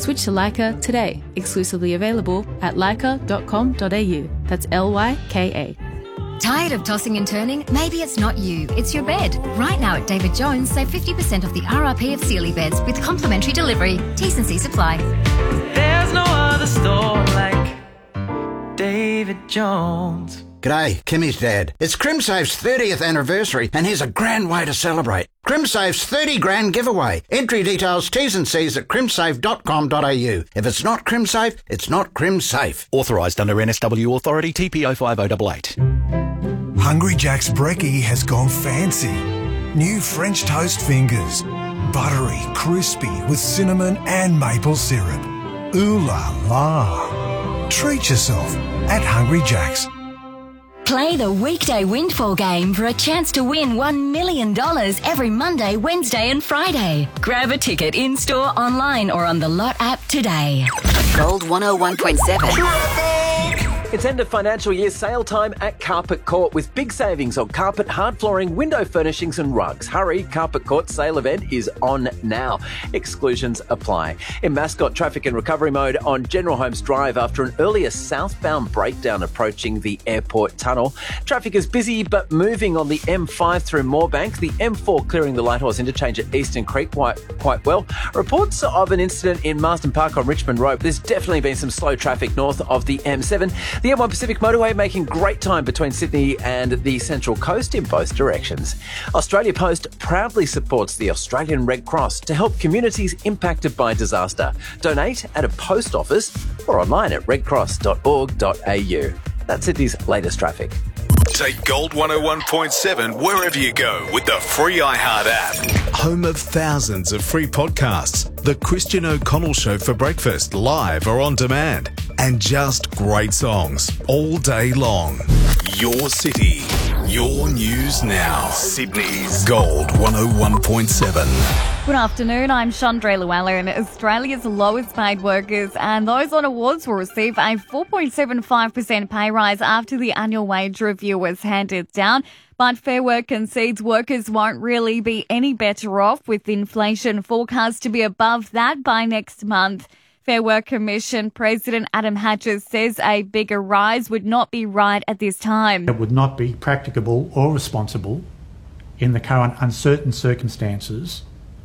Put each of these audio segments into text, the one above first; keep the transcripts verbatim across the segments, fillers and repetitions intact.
Switch to Leica today. Exclusively available at leica dot com dot a u. That's L Y K A. Tired of tossing and turning? Maybe it's not you, it's your bed. Right now at David Jones, save fifty percent off the R R P of Sealy beds with complimentary delivery. T's and C's apply. There's no other store like David Jones. G'day, Kimmy's dad. It's CrimSafe's thirtieth anniversary and here's a grand way to celebrate. CrimSafe's thirty grand giveaway. Entry details, T's and C's at crimsafe dot com dot a u. If it's not CrimSafe, it's not CrimSafe. Authorised under N S W Authority T P O five oh eight eight. Hungry Jack's Brekkie has gone fancy. New French toast fingers. Buttery, crispy with cinnamon and maple syrup. Ooh la la. Treat yourself at Hungry Jack's. Play the weekday windfall game for a chance to win one million dollars every Monday, Wednesday and Friday. Grab a ticket in-store, online or on the Lot app today. Gold one oh one point seven. It's end of financial year sale time at Carpet Court with big savings on carpet, hard flooring, window furnishings and rugs. Hurry, Carpet Court sale event is on now. Exclusions apply. In Mascot, traffic and recovery mode on General Holmes Drive after an earlier southbound breakdown approaching the airport tunnel. Traffic is busy but moving on the M five through Moorebank. The M four clearing the Lighthorse interchange at Eastern Creek quite, quite well. Reports of an incident in Marsden Park on Richmond Road. There's definitely been some slow traffic north of the M seven. The M one Pacific Motorway making great time between Sydney and the Central Coast in both directions. Australia Post proudly supports the Australian Red Cross to help communities impacted by disaster. Donate at a post office or online at red cross dot org dot a u. That's Sydney's latest traffic. Take Gold one oh one point seven wherever you go with the free iHeart app. Home of thousands of free podcasts. The Christian O'Connell Show for breakfast, live or on demand. And just great songs all day long. Your city, your news now. Sydney's Gold one oh one point seven. Good afternoon, I'm Chandra Llewellyn. Australia's lowest paid workers and those on awards will receive a four point seven five percent pay rise after the annual wage review was handed down. But Fair Work concedes workers won't really be any better off, with inflation forecast to be above that by next month. Fair Work Commission President Adam Hatches says a bigger rise would not be right at this time. It would not be practicable or responsible in the current uncertain circumstances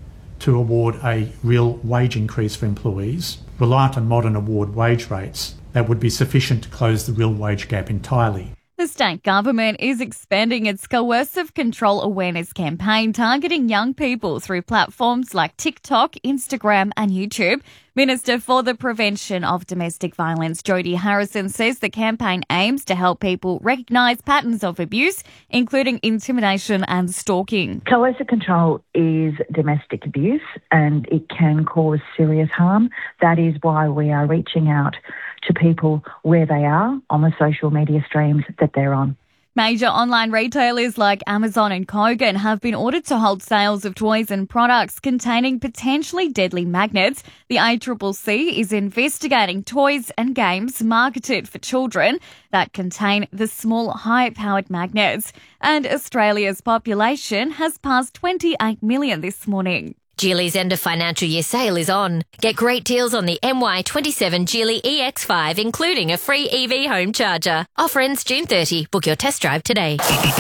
to award a real wage increase for employees reliant on modern award wage rates that would be sufficient to close the real wage gap entirely. The state government is expanding its coercive control awareness campaign targeting young people through platforms like TikTok, Instagram and YouTube. Minister for the Prevention of Domestic Violence, Jodie Harrison, says the campaign aims to help people recognise patterns of abuse, including intimidation and stalking. Coercive control is domestic abuse and it can cause serious harm. That is why we are reaching out to people where they are on the social media streams that they're on. Major online retailers like Amazon and Kogan have been ordered to halt sales of toys and products containing potentially deadly magnets. The A C C C is investigating toys and games marketed for children that contain the small, high-powered magnets. And Australia's population has passed twenty-eight million this morning. Geely's end of financial year sale is on. Get great deals on the M Y twenty-seven Geely E X five, including a free E V home charger. Offer ends June thirtieth. Book your test drive today.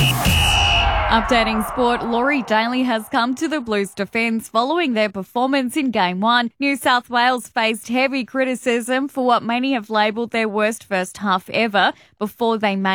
Updating sport, Laurie Daly has come to the Blues' defence following their performance in Game one. New South Wales faced heavy criticism for what many have labelled their worst first half ever before they made